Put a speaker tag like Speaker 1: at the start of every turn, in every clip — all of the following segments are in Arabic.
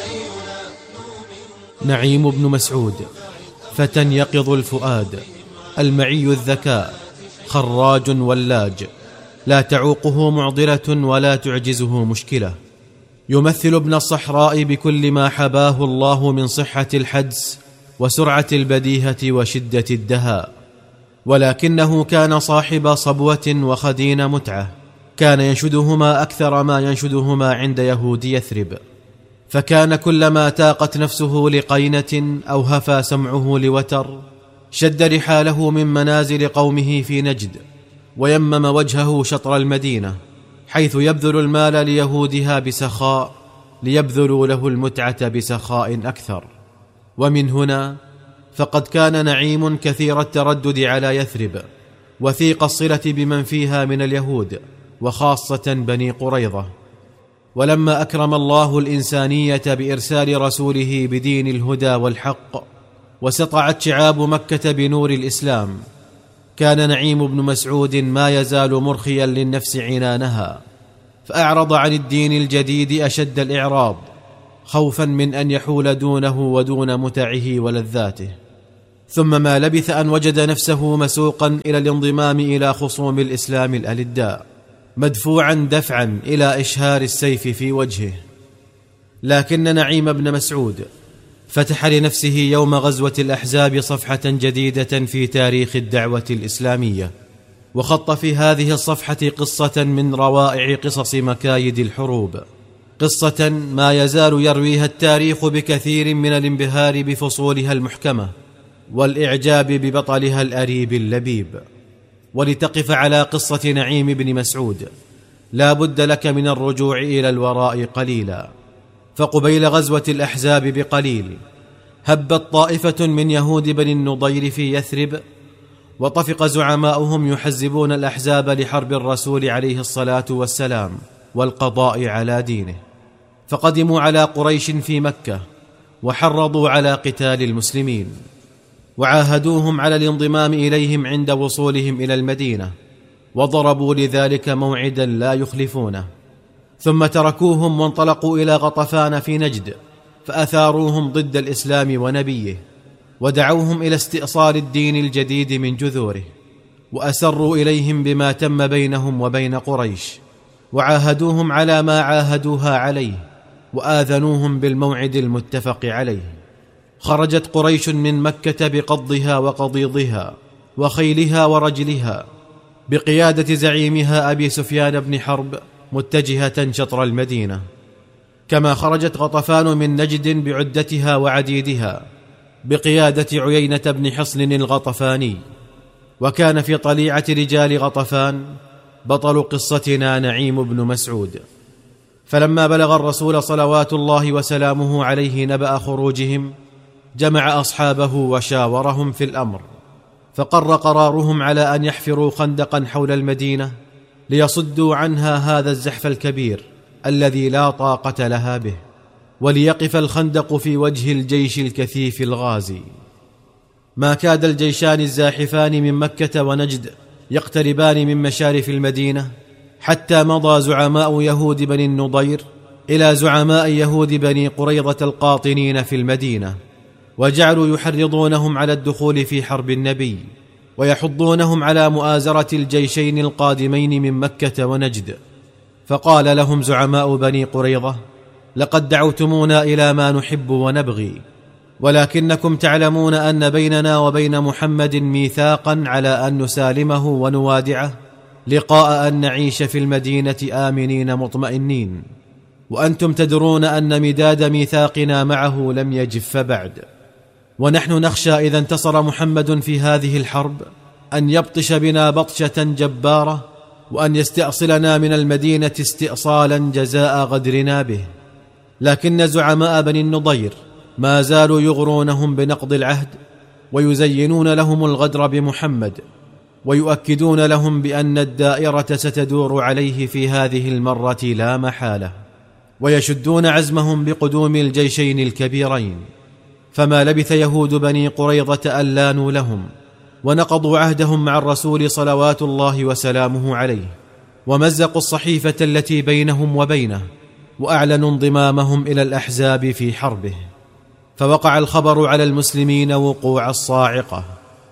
Speaker 1: نعيم بن مسعود فتى يقظ الفؤاد، المعي الذكاء، خراج ولاج، لا تعوقه معضلة ولا تعجزه مشكلة، يمثل ابن الصحراء بكل ما حباه الله من صحة الحدس وسرعة البديهة وشدة الدهاء، ولكنه كان صاحب صبوة وخدين متعة، كان ينشدهما أكثر ما ينشدهما عند يهود يثرب، فكان كلما تاقت نفسه لقينة أو هفى سمعه لوتر شد رحاله من منازل قومه في نجد، ويمم وجهه شطر المدينة، حيث يبذل المال ليهودها بسخاء ليبذلوا له المتعة بسخاء أكثر. ومن هنا فقد كان نعيم كثير التردد على يثرب، وثيق الصلة بمن فيها من اليهود، وخاصة بني قريظة. ولما أكرم الله الإنسانية بإرسال رسوله بدين الهدى والحق، وسطعت شعاب مكة بنور الإسلام، كان نعيم بن مسعود ما يزال مرخيا للنفس عنانها، فأعرض عن الدين الجديد أشد الإعراض، خوفا من أن يحول دونه ودون متعه ولذاته. ثم ما لبث أن وجد نفسه مسوقا إلى الانضمام إلى خصوم الإسلام الألداء، مدفوعا دفعا إلى إشهار السيف في وجهه. لكن نعيم بن مسعود فتح لنفسه يوم غزوة الأحزاب صفحة جديدة في تاريخ الدعوة الإسلامية، وخط في هذه الصفحة قصة من روائع قصص مكايد الحروب، قصة ما يزال يرويها التاريخ بكثير من الانبهار بفصولها المحكمة والإعجاب ببطلها الأريب اللبيب. ولتقف على قصة نعيم بن مسعود لا بد لك من الرجوع إلى الوراء قليلا، فقبيل غزوة الأحزاب بقليل هبت طائفة من يهود بني النضير في يثرب، وطفق زعماؤهم يحزبون الأحزاب لحرب الرسول عليه الصلاة والسلام والقضاء على دينه، فقدموا على قريش في مكة وحرضوا على قتال المسلمين، وعاهدوهم على الانضمام إليهم عند وصولهم إلى المدينة، وضربوا لذلك موعدا لا يخلفونه، ثم تركوهم وانطلقوا إلى غطفان في نجد، فأثاروهم ضد الإسلام ونبيه، ودعوهم إلى استئصال الدين الجديد من جذوره، وأسروا إليهم بما تم بينهم وبين قريش، وعاهدوهم على ما عاهدوها عليه، وآذنوهم بالموعد المتفق عليه. خرجت قريش من مكة بقضها وقضيضها وخيلها ورجلها بقيادة زعيمها أبي سفيان بن حرب متجهة شطر المدينة، كما خرجت غطفان من نجد بعدتها وعديدها بقيادة عيينة بن حصن الغطفاني. وكان في طليعة رجال غطفان بطل قصتنا نعيم بن مسعود. فلما بلغ الرسول صلوات الله وسلامه عليه نبأ خروجهم جمع أصحابه وشاورهم في الأمر، فقر قرارهم على أن يحفروا خندقا حول المدينة ليصدوا عنها هذا الزحف الكبير الذي لا طاقة لها به، وليقف الخندق في وجه الجيش الكثيف الغازي. ما كاد الجيشان الزاحفان من مكة ونجد يقتربان من مشارف المدينة حتى مضى زعماء يهود بني النضير إلى زعماء يهود بني قريظة القاطنين في المدينة، وجعلوا يحرضونهم على الدخول في حرب النبي، ويحضونهم على مؤازرة الجيشين القادمين من مكة ونجد. فقال لهم زعماء بني قريظة: لقد دعوتمونا إلى ما نحب ونبغي، ولكنكم تعلمون أن بيننا وبين محمد ميثاقا على أن نسالمه ونوادعه لقاء أن نعيش في المدينة آمنين مطمئنين، وأنتم تدرون أن مداد ميثاقنا معه لم يجف بعد، ونحن نخشى إذا انتصر محمد في هذه الحرب أن يبطش بنا بطشة جبارة، وأن يستأصلنا من المدينة استئصالا جزاء غدرنا به. لكن زعماء بني النضير ما زالوا يغرونهم بنقض العهد، ويزينون لهم الغدر بمحمد، ويؤكدون لهم بأن الدائرة ستدور عليه في هذه المرة لا محالة، ويشدون عزمهم بقدوم الجيشين الكبيرين. فما لبث يهود بني قريظة أن لانوا لهم، ونقضوا عهدهم مع الرسول صلوات الله وسلامه عليه، ومزقوا الصحيفة التي بينهم وبينه، وأعلنوا انضمامهم إلى الأحزاب في حربه. فوقع الخبر على المسلمين وقوع الصاعقة.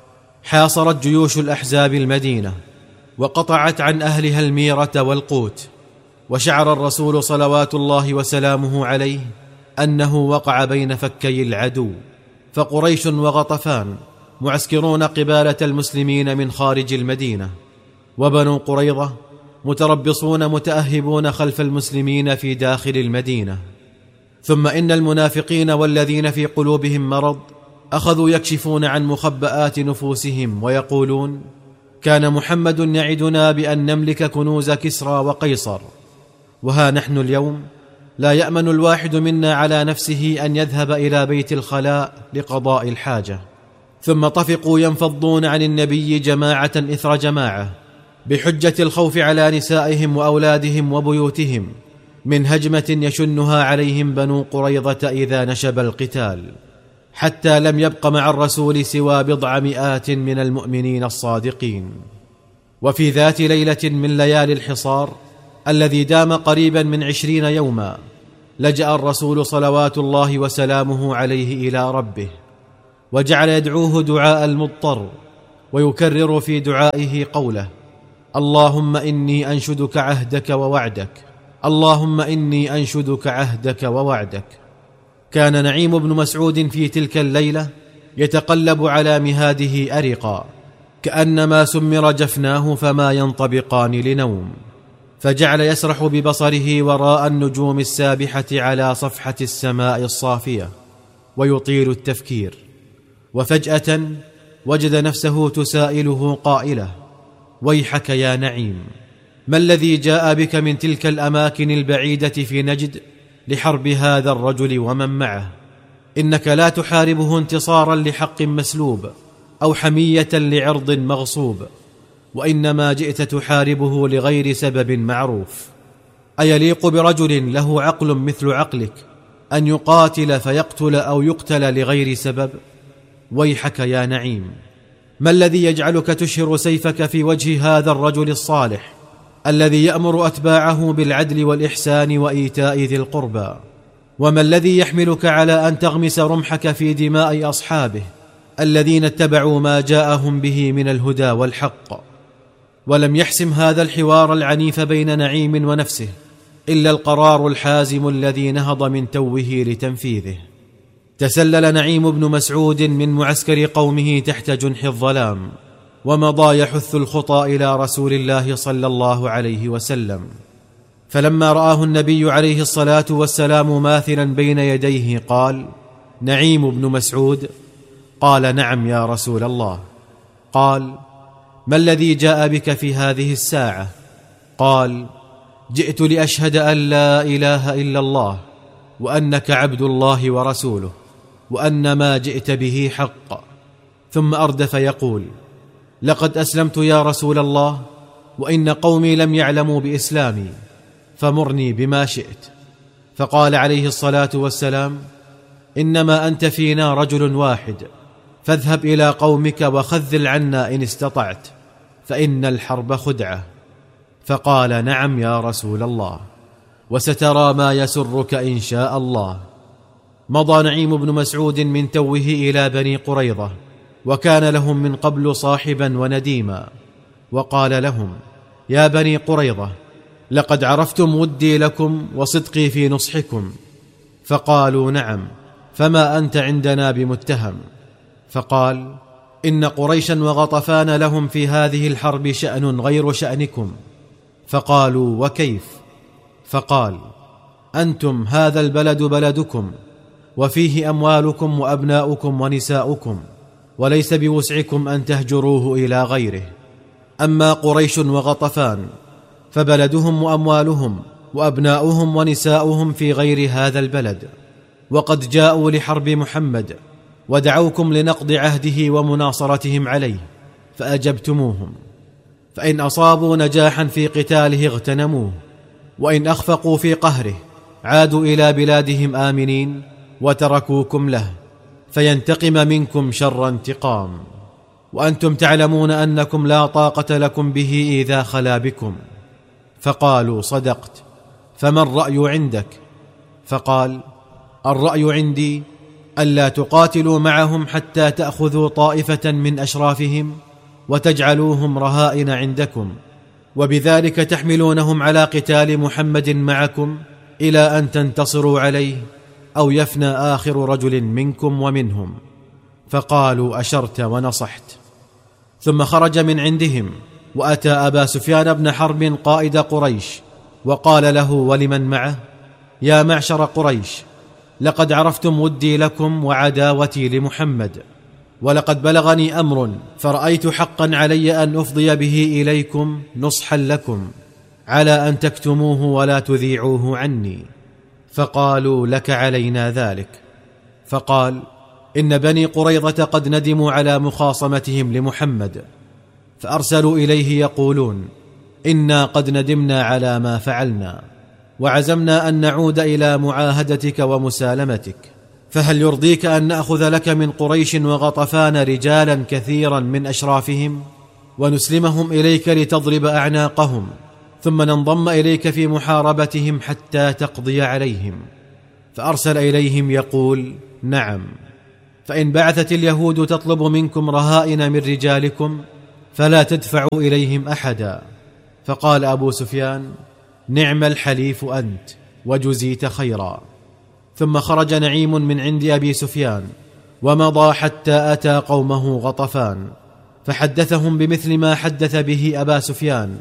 Speaker 1: حاصرت جيوش الأحزاب المدينة وقطعت عن أهلها الميرة والقوت، وشعر الرسول صلوات الله وسلامه عليه أنه وقع بين فكي العدو. فقريش وغطفان معسكرون قبالة المسلمين من خارج المدينة، وبنو قريظة متربصون متأهبون خلف المسلمين في داخل المدينة. ثم إن المنافقين والذين في قلوبهم مرض أخذوا يكشفون عن مخبآت نفوسهم ويقولون: كان محمد يعدنا بأن نملك كنوز كسرى وقيصر، وها نحن اليوم لا يأمن الواحد منا على نفسه أن يذهب إلى بيت الخلاء لقضاء الحاجة. ثم طفقوا ينفضون عن النبي جماعة إثر جماعة بحجة الخوف على نسائهم وأولادهم وبيوتهم من هجمة يشنها عليهم بنو قريظة إذا نشب القتال، حتى لم يبق مع الرسول سوى بضع مئات من المؤمنين الصادقين. وفي ذات ليلة من ليالي الحصار الذي دام قريبا من 20 يوما لجأ الرسول صلوات الله وسلامه عليه إلى ربه، وجعل يدعوه دعاء المضطر، ويكرر في دعائه قوله: اللهم إني أنشدك عهدك ووعدك، اللهم إني أنشدك عهدك ووعدك. كان نعيم بن مسعود في تلك الليلة يتقلب على مهاده أرقا، كأنما سمر جفناه فما ينطبقان لنوم، فجعل يسرح ببصره وراء النجوم السابحة على صفحة السماء الصافية ويطيل التفكير. وفجأة وجد نفسه تسائله قائلة: ويحك يا نعيم، ما الذي جاء بك من تلك الأماكن البعيدة في نجد لحرب هذا الرجل ومن معه؟ إنك لا تحاربه انتصارا لحق مسلوب أو حمية لعرض مغصوب، وإنما جئت تحاربه لغير سبب معروف. أيليق برجل له عقل مثل عقلك أن يقاتل فيقتل أو يقتل لغير سبب؟ ويحك يا نعيم، ما الذي يجعلك تشهر سيفك في وجه هذا الرجل الصالح الذي يأمر أتباعه بالعدل والإحسان وإيتاء ذي القربى؟ وما الذي يحملك على أن تغمس رمحك في دماء أصحابه الذين اتبعوا ما جاءهم به من الهدى والحق؟ ولم يحسم هذا الحوار العنيف بين نعيم ونفسه إلا القرار الحازم الذي نهض من توه لتنفيذه. تسلل نعيم بن مسعود من معسكر قومه تحت جنح الظلام، ومضى يحث الخطى إلى رسول الله صلى الله عليه وسلم. فلما رآه النبي عليه الصلاة والسلام ماثلا بين يديه قال: نعيم بن مسعود؟ قال: نعم يا رسول الله. قال: ما الذي جاء بك في هذه الساعة؟ قال: جئت لأشهد أن لا إله إلا الله، وأنك عبد الله ورسوله، وأن ما جئت به حق. ثم أردف يقول: لقد أسلمت يا رسول الله، وإن قومي لم يعلموا بإسلامي، فمرني بما شئت. فقال عليه الصلاة والسلام: إنما أنت فينا رجل واحد، فاذهب إلى قومك وخذل عنا إن استطعت، فإن الحرب خدعة. فقال: نعم يا رسول الله، وسترى ما يسرك إن شاء الله. مضى نعيم بن مسعود من توه إلى بني قريظة، وكان لهم من قبل صاحبا ونديما، وقال لهم: يا بني قريظة، لقد عرفتم ودي لكم وصدقي في نصحكم. فقالوا: نعم، فما أنت عندنا بمتهم. فقال: إن قريشا وغطفان لهم في هذه الحرب شأن غير شأنكم. فقالوا: وكيف؟ فقال: أنتم هذا البلد بلدكم، وفيه أموالكم وأبناؤكم ونساؤكم، وليس بوسعكم أن تهجروه إلى غيره. أما قريش وغطفان فبلدهم وأموالهم وأبناؤهم ونساؤهم في غير هذا البلد، وقد جاءوا لحرب محمد ودعوكم لنقض عهده ومناصرتهم عليه، فأجبتموهم. فإن أصابوا نجاحا في قتاله اغتنموه، وإن أخفقوا في قهره عادوا إلى بلادهم آمنين وتركوكم له، فينتقم منكم شر انتقام. وأنتم تعلمون أنكم لا طاقة لكم به إذا خلا بكم. فقالوا: صدقت. فما الرأي عندك؟ فقال: الرأي عندي ألا تقاتلوا معهم حتى تأخذوا طائفة من أشرافهم وتجعلوهم رهائن عندكم، وبذلك تحملونهم على قتال محمد معكم إلى أن تنتصروا عليه أو يفنى آخر رجل منكم ومنهم. فقالوا: أشرت ونصحت. ثم خرج من عندهم وأتى أبا سفيان بن حرب قائد قريش، وقال له ولمن معه: يا معشر قريش، لقد عرفتم ودي لكم وعداوتي لمحمد، ولقد بلغني أمر فرأيت حقا علي أن أفضي به إليكم نصحا لكم، على أن تكتموه ولا تذيعوه عني. فقالوا: لك علينا ذلك. فقال: إن بني قريظة قد ندموا على مخاصمتهم لمحمد، فأرسلوا إليه يقولون: إنا قد ندمنا على ما فعلنا، وعزمنا أن نعود إلى معاهدتك ومسالمتك، فهل يرضيك أن نأخذ لك من قريش وغطفان رجالا كثيرا من أشرافهم ونسلمهم إليك لتضرب أعناقهم، ثم ننضم إليك في محاربتهم حتى تقضي عليهم؟ فأرسل إليهم يقول: نعم، فإن بعثت اليهود تطلب منكم رهائن من رجالكم فلا تدفعوا إليهم أحدا. فقال أبو سفيان: نعم الحليف أنت، وجزيت خيرا. ثم خرج نعيم من عند أبي سفيان ومضى حتى أتى قومه غطفان، فحدثهم بمثل ما حدث به أبا سفيان،